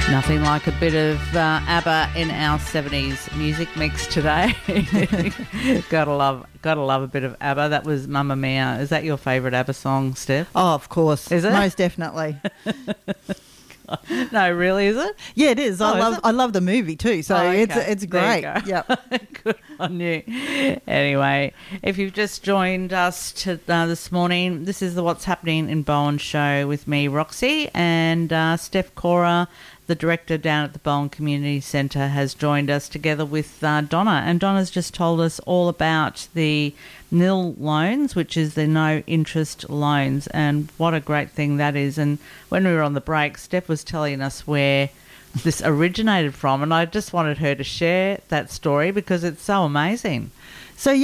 Nothing like a bit of ABBA in our 70s music mix today. Gotta love a bit of ABBA. That was Mamma Mia. Is that your favourite ABBA song, Steph? Oh, of course. Is it? Most definitely. No, really, is it? Yeah, it is. I love the movie too, so it's great. Yeah, good on you. Anyway, if you've just joined us this morning, this is the What's Happening in Bowen show with me, Roxy, and Steph Cora, the director down at the Bowen Community Centre, has joined us together with Donna. And Donna's just told us all about the nil loans, which is the no interest loans, and what a great thing that is. And when we were on the break, Steph was telling us where this originated from, and I just wanted her to share that story because it's so amazing. So,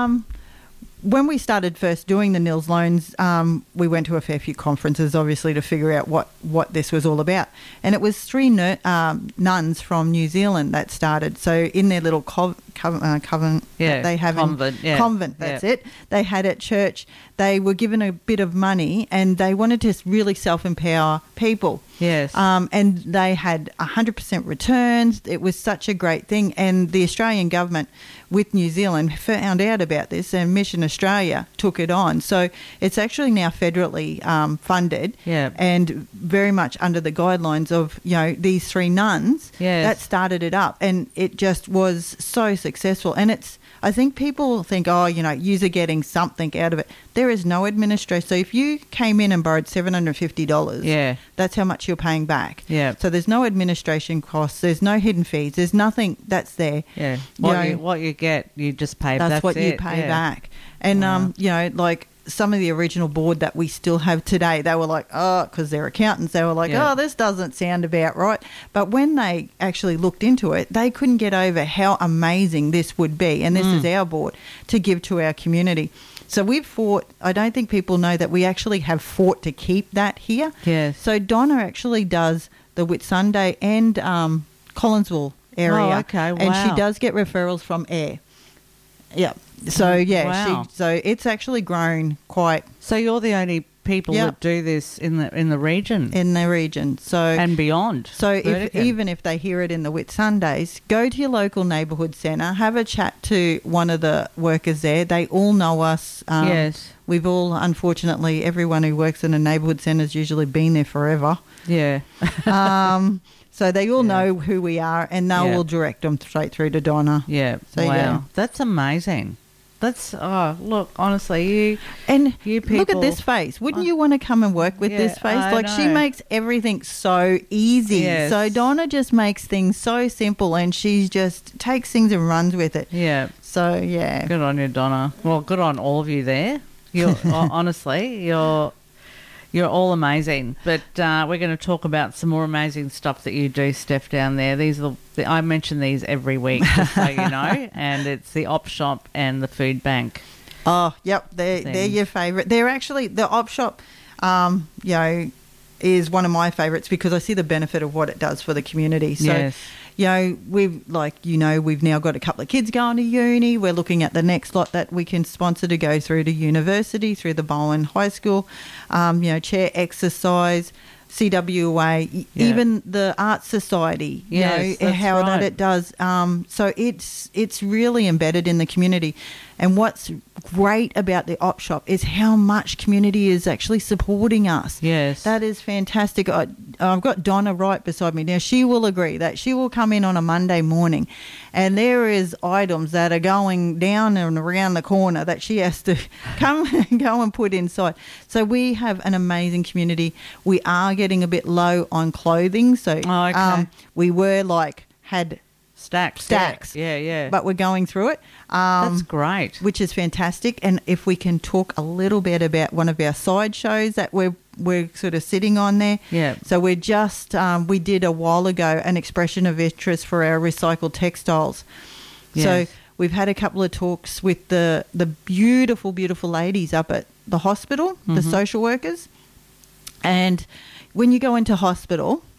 when we started first doing the nils loans, we went to a fair few conferences, obviously, to figure out what this was all about. And it was three nuns from New Zealand that started. So in their little convent they have convent, that's it. They had at church. They were given a bit of money and they wanted to really self-empower people. Yes. And they had 100% returns. It was such a great thing. And the Australian government with New Zealand found out about this, and Mission Australia took it on. So it's actually now federally funded, and very much under the guidelines of these three nuns that started it up, and it just was so successful. And I think people think, you're getting something out of it. There is no administration. So if you came in and borrowed $750, that's how much you're paying back. Yeah. So there's no administration costs. There's no hidden fees. There's nothing that's there. Yeah. What you get, you just pay. That's what you pay back. And like some of the original board that we still have today, they were like, because they're accountants, they were like, this doesn't sound about right. But when they actually looked into it, they couldn't get over how amazing this would be. And this is our board to give to our community. So we've fought. I don't think people know that we actually have fought to keep that here. Yes. So Donna actually does the Whitsunday and Collinsville area. Oh, okay. Wow. And she does get referrals from AIR. Yeah. So wow. So it's actually grown quite. So you're the only people that do this in the region. In the region. So and beyond. So even if they hear it in the Whitsundays, go to your local neighbourhood centre, have a chat to one of the workers there. They all know us. Yes. We've all, unfortunately, everyone who works in a neighbourhood centre has usually been there forever. Yeah. So they all know who we are, and they will direct them straight through to Donna. Yeah. So, wow. That's amazing. That's look, honestly, you people look at this face. Wouldn't you want to come and work with this face? I know. She makes everything so easy. Yes. So Donna just makes things so simple, and she just takes things and runs with it. Yeah. So good on you, Donna. Well, good on all of you there. You're honestly, you're all amazing. But we're going to talk about some more amazing stuff that you do, Steph, down there. These are I mention these every week, just so you know. And it's the Op Shop and the Food Bank. Oh, yep. They're your favourite. They're actually, the Op Shop, is one of my favourites because I see the benefit of what it does for the community. So, we've now got a couple of kids going to uni. We're looking at the next lot that we can sponsor to go through to university, through the Bowen High School, chair exercise, CWA, even the Art Society, how that it does. So it's really embedded in the community. And what's great about the Op Shop is how much community is actually supporting us. Yes. That is fantastic. I've got Donna right beside me. Now, she will agree that she will come in on a Monday morning and there is items that are going down and around the corner that she has to come and go and put inside. So we have an amazing community. We are getting a bit low on clothing. So we were had stacks. Yeah. But we're going through it. That's great. Which is fantastic. And if we can talk a little bit about one of our side shows that we're sort of sitting on there. Yeah. So we're just, we did a while ago an expression of interest for our recycled textiles. Yes. So we've had a couple of talks with the beautiful, beautiful ladies up at the hospital, the social workers. And when you go into hospital,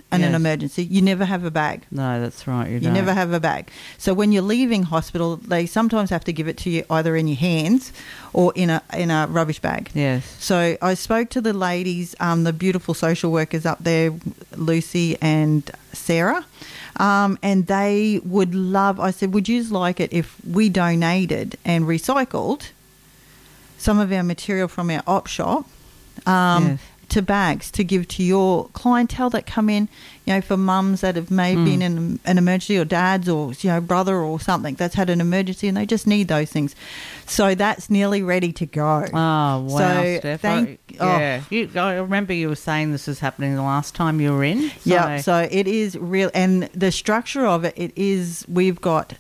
in an Yes. emergency, you never have a bag. No, that's right. You You don't. never have a bag. So when you're leaving hospital, they sometimes have to give it to you either in your hands or in a rubbish bag. Yes. So I spoke to the ladies, the beautiful social workers up there, Lucy and Sarah, and they would love. I said, would you like it if we donated and recycled some of our material from our op shop? Yes. To bags to give to your clientele that come in, for mums that have maybe been in an emergency, or dads, or brother or something that's had an emergency and they just need those things. So that's nearly ready to go. Oh, wow, So Steph. yeah. I remember you were saying this was happening the last time you were in. Yeah, so it is real, and the structure of it is we've got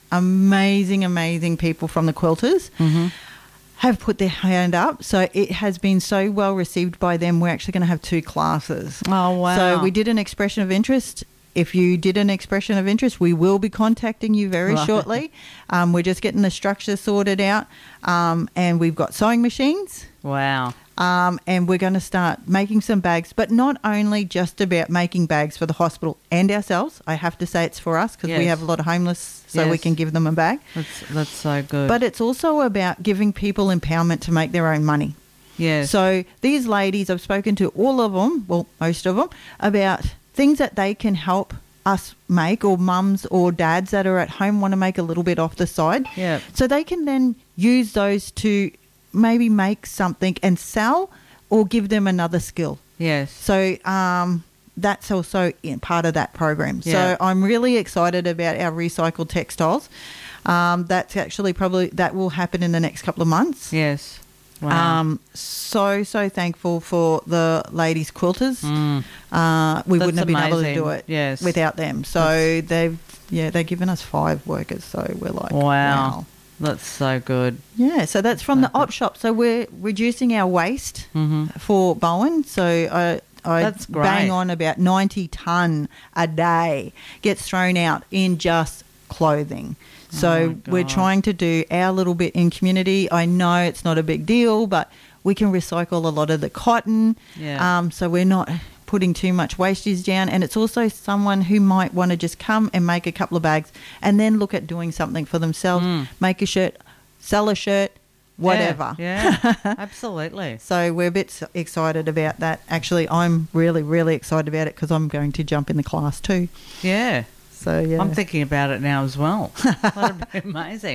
amazing people from the quilters. Mm-hmm. Have put their hand up, so it has been so well received by them. We're actually going to have 2 classes. Oh, wow. So we did an expression of interest. If you did an expression of interest, we will be contacting you very Right. shortly. We're just getting the structure sorted out, and we've got sewing machines. Wow. And we're going to start making some bags, but not only just about making bags for the hospital and ourselves. I have to say it's for us because we Yes. have a lot of homeless, so we Yes. can give them a bag. That's so good. But it's also about giving people empowerment to make their own money. yes. So these ladies, I've spoken to all of them, well, most of them, about things that they can help us make, or mums or dads that are at home want to make a little bit off the side. Yeah. So they can then use those to maybe make something and sell, or give them another skill. Yes. So that's also part of that program. Yeah. So I'm really excited about our recycled textiles. That's actually that will happen in the next couple of months. Yes. Wow. So thankful for the ladies quilters. We That's wouldn't have been able to amazing. do it Yes. without them. So they've given us 5 workers. So we're like, Wow. That's so good. Yeah, so that's from the op shop. So we're reducing our waste for Bowen. So I That's great. bang on about 90 tonne a day gets thrown out in just clothing. So my we're God. trying to do our little bit in community. I know it's not a big deal, but we can recycle a lot of the cotton. Yeah. So we're not putting too much wastage down, and it's also someone who might want to just come and make a couple of bags and then look at doing something for themselves, make a shirt, sell a shirt, whatever. Yeah. Absolutely. So we're a bit excited about that. Actually, I'm really, really excited about it because I'm going to jump in the class too. Yeah. So yeah, I'm thinking about it now as well. That'd be amazing.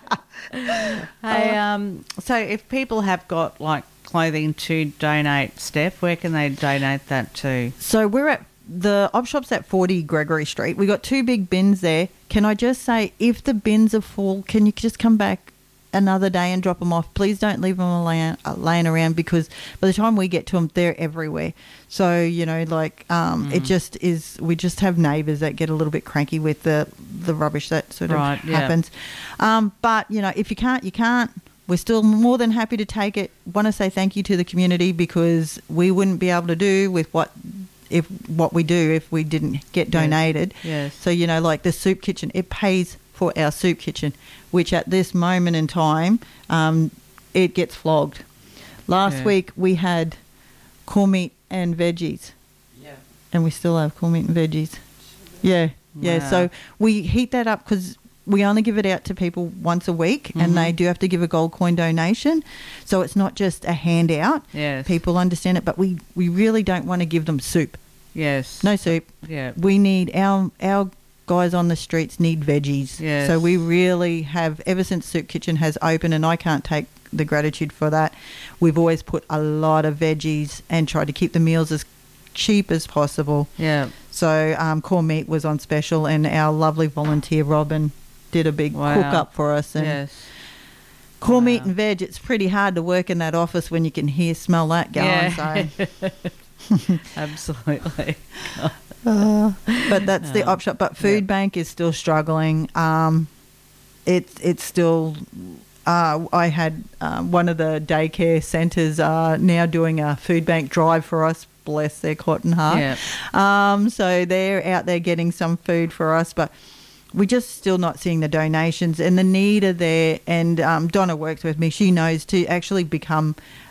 Hey, so if people have got like clothing to donate, Steph, where can they donate that to? So we're at the op shop's at 40 Gregory Street. We got 2 big bins there. Can I just say, if the bins are full, can you just come back another day and drop them off? Please don't leave them laying around, because by the time we get to them, they're everywhere. So, it just is, we just have neighbours that get a little bit cranky with the rubbish that sort of Right, yeah. happens. But, if you can't, you can't. We're still more than happy to take it. Want to say thank you to the community, because we wouldn't be able to do with what we do if we didn't get donated. Yes. So, like the soup kitchen, it pays for our soup kitchen, which at this moment in time, it gets flogged. Last week we had cool meat and veggies. Yeah. And we still have cool meat and veggies. Yeah. Yeah. Wow. So we heat that up because we only give it out to people once a week, and they do have to give a gold coin donation. So it's not just a handout. Yes. People understand it, but we really don't want to give them soup. Yes. No soup. Yeah. We need our guys on the streets need veggies. Yes. So we really have, ever since Soup Kitchen has opened, and I can't take the gratitude for that, we've always put a lot of veggies and tried to keep the meals as cheap as possible. Yeah. So core meat was on special, and our lovely volunteer Robin did a big Wow. cook up for us. And Yes. core meat Wow. and veg, it's pretty hard to work in that office when you can smell that going. Yeah. So. Absolutely. But that's the op shop. But Food Yeah. Bank is still struggling. It's still. I had one of the daycare centres now doing a food bank drive for us. Bless their cotton heart. Yeah. So they're out there getting some food for us, but we're just still not seeing the donations, and the need are there. And Donna works with me. She knows to actually become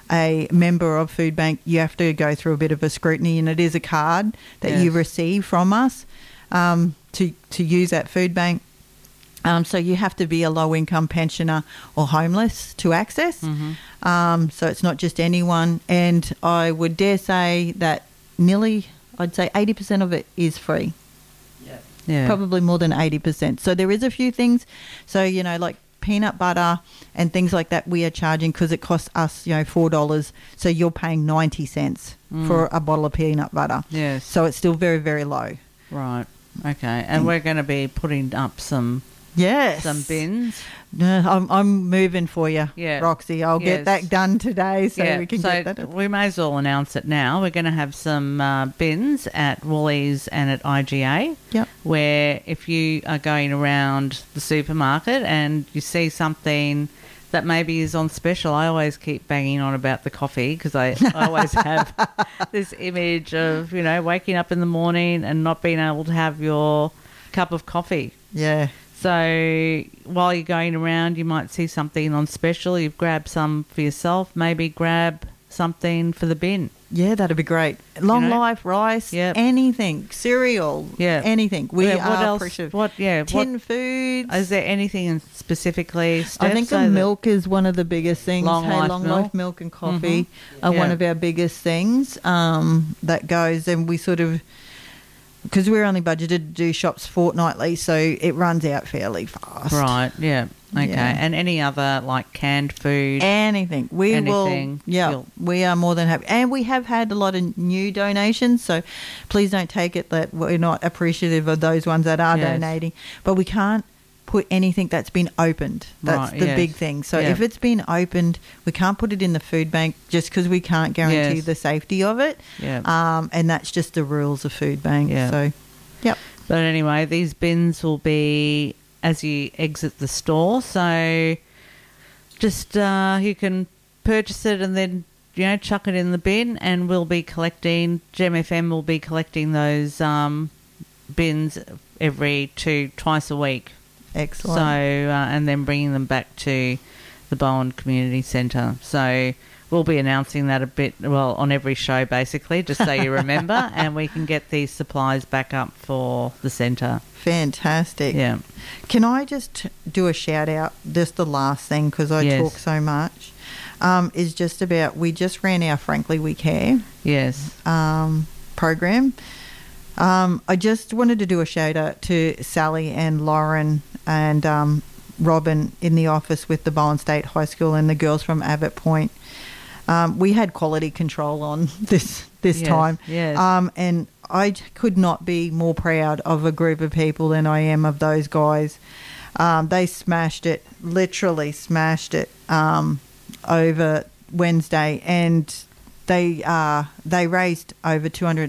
a member of Food Bank, you have to go through a bit of a scrutiny, and it is a card that you receive from us to use at Food Bank. So you have to be a low-income pensioner or homeless to access. So it's not just anyone. And I would dare say that nearly, I'd say 80% of it is free. Yeah. Probably more than 80%. So there is a few things. So, you know, like peanut butter and things like that we are charging because it costs us, you know, $4. So you're paying 90 cents for a bottle of peanut butter. Yes. So it's still very, very low. Right. Okay. And we're going to be putting up some bins. No, I'm moving for you, Roxy. I'll get that done today so we can get that. We may as well announce it now. We're going to have some bins at Woolies and at IGA. Yep. Where if you are going around the supermarket and you see something that maybe is on special, I always keep banging on about the coffee because I always have this image of, you know, waking up in the morning and not being able to have your cup of coffee. Yeah. So while you're going around, you might see something on special. You've grabbed some for yourself. Maybe grab something for the bin. Yeah, that'd be great. Long life rice, anything, cereal, anything. We are precious. Tin foods. Is there anything specifically, Steph? I think the milk is one of the biggest things. Long life milk and coffee are one of our biggest things that goes, and we sort of, because we're only budgeted to do shops fortnightly, so it runs out fairly fast. Right, yeah. Okay. Yeah. And any other, like, canned food? Anything. We are more than happy. And we have had a lot of new donations, so please don't take it that we're not appreciative of those ones that are donating. But we can't put anything that's been opened. That's the big thing. So if it's been opened, we can't put it in the food bank just because we can't guarantee the safety of it. Yeah. And that's just the rules of Food Bank. Yeah. So, yep. But anyway, these bins will be as you exit the store. So just you can purchase it and then, you know, chuck it in the bin, and we'll be collecting, GemFM will be collecting those bins twice a week. Excellent. So, and then bringing them back to the Bowen Community Centre. So we'll be announcing that a bit, on every show basically, just so you remember, and we can get these supplies back up for the centre. Fantastic. Yeah. Can I just do a shout out, just the last thing, because I talk so much, is just about, we just ran our Frankly We Care program. I just wanted to do a shout out to Sally and Lauren and Robin in the office with the Bowen State High School and the girls from Abbott Point. We had quality control on this time. Yes. And I could not be more proud of a group of people than I am of those guys. They smashed it, literally smashed it over Wednesday, and they raised over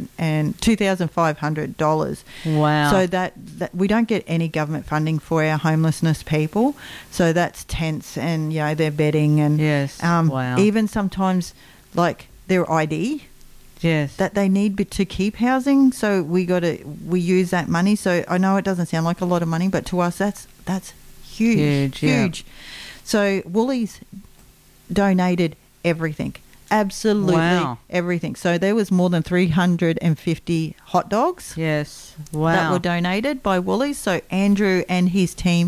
$2,500. Wow! So that we don't get any government funding for our homelessness people, so that's tents and, you know, their bedding and wow. Even sometimes like their ID. Yes. That they need to keep housing, so we use that money. So I know it doesn't sound like a lot of money, but to us that's huge. Yeah. So Woolies donated everything. Absolutely everything. So there was more than 350 hot dogs. Yes. Wow. That were donated by Woolies. So Andrew and his team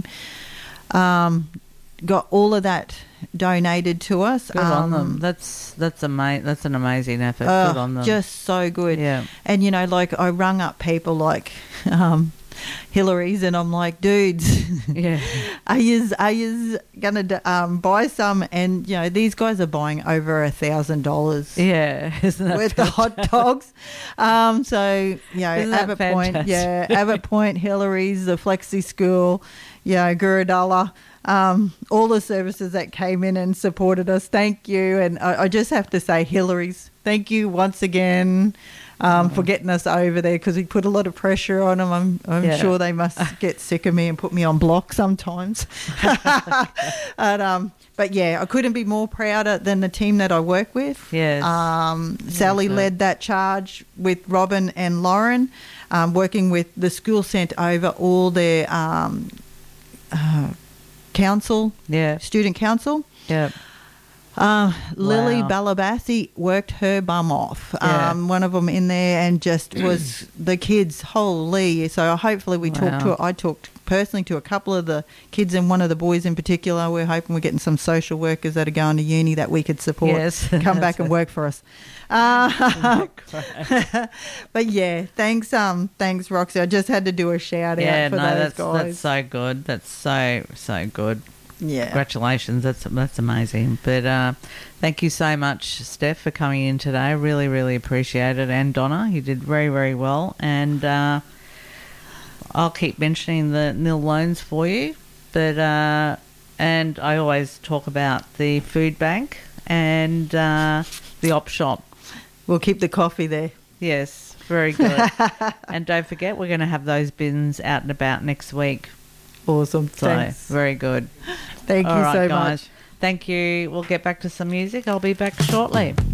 got all of that donated to us. Good on them. That's an amazing effort. Good on them. Just so good. Yeah. And, you know, like I rung up people like Hillary's, and I'm like, dudes, are you gonna buy some? And, you know, these guys are buying over $1,000. Yeah, isn't that worth the hot dogs? So, you know, Abbott Point, Abbott Point, Hillary's, the Flexi School, you know, Gurudalla. All the services that came in and supported us, thank you. And I just have to say, Hillary's, thank you once again for getting us over there, because we put a lot of pressure on them. I'm sure they must get sick of me and put me on block sometimes. But yeah, I couldn't be more prouder than the team that I work with. Yes. Sally led that charge with Robin and Lauren, working with the school, sent over all their council, student council. Yeah. Lily Wow. Balabassi worked her bum off. Yeah. One of them in there and just was the kids, holy. So hopefully we Wow. I talked personally to a couple of the kids and one of the boys in particular. We're hoping we're getting some social workers that are going to uni that we could support. Yes. Come back and work for us. But yeah, thanks Roxy. I just had to do a shout out for those guys. That's so good. That's so good. Yeah. Congratulations. That's amazing. But thank you so much, Steph, for coming in today. Really, really appreciate it. And Donna, you did very, very well. And I'll keep mentioning the nil loans for you. But and I always talk about the food bank and the op shop. We'll keep the coffee there. Yes, very good. And don't forget, we're going to have those bins out and about next week. Awesome. So, Thanks. very good. Thank All you right, so guys. much. Thank you. We'll get back to some music. I'll be back shortly.